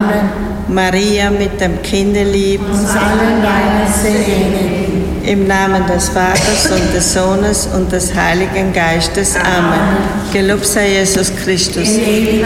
Amen. Maria mit dem Kinderlieb, Uns allen deine Segen. im Namen des Vaters und des Sohnes und des Heiligen Geistes. Amen. Gelobt sei Jesus Christus. In